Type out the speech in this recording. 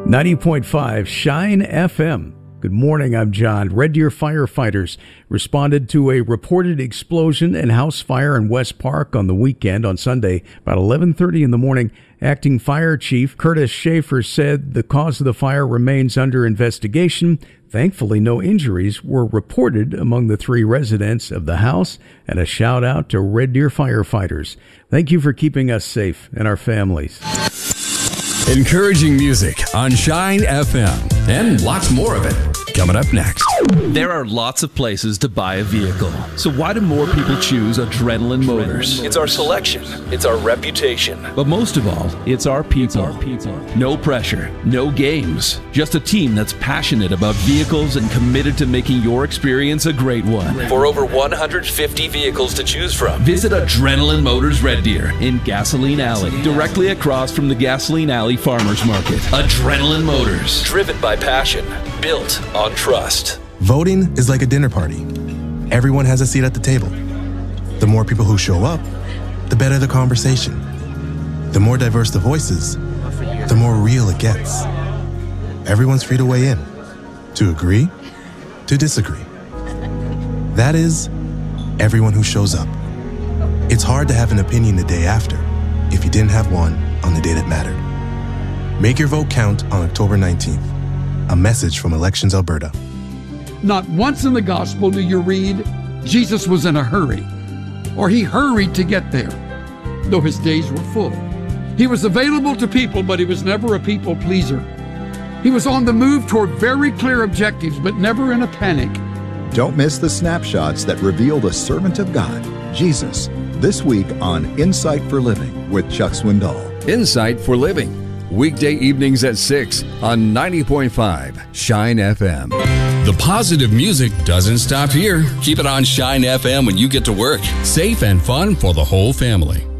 90.5 Shine FM. Good morning, I'm John. Red Deer firefighters responded to a reported explosion and house fire in West Park on the weekend on Sunday about 11:30 in the morning. Acting Fire Chief Curtis Schaefer said the cause of the fire remains under investigation. Thankfully, no injuries were reported among the 3 residents of the house, and a shout out to Red Deer firefighters. Thank you for keeping us safe and our families. Encouraging music on Shine FM, and lots more of it coming up next. There are lots of places to buy a vehicle. So why do more people choose Adrenaline Motors? It's our selection. It's our reputation. But most of all, it's our people. No pressure, no games. Just a team that's passionate about vehicles and committed to making your experience a great one. For over 150 vehicles to choose from, visit Adrenaline Motors Red Deer in Gasoline Alley, directly across from the Gasoline Alley Farmers Market. Adrenaline Motors, driven by passion, built on trust. Voting is like a dinner party. Everyone has a seat at the table. The more people who show up, the better the conversation. The more diverse the voices, the more real it gets. Everyone's free to weigh in, to agree, to disagree. That is, everyone who shows up. It's hard to have an opinion the day after if you didn't have one on the day that mattered. Make your vote count on October 19th. A message from Elections Alberta. Not once in the gospel do you read, Jesus was in a hurry, or he hurried to get there, though his days were full. He was available to people, but he was never a people pleaser. He was on the move toward very clear objectives, but never in a panic. Don't miss the snapshots that reveal the servant of God, Jesus, this week on Insight for Living with Chuck Swindoll. Insight for Living, weekday evenings at 6 on 90.5 Shine FM. The positive music doesn't stop here. Keep it on Shine FM when you get to work. Safe and fun for the whole family.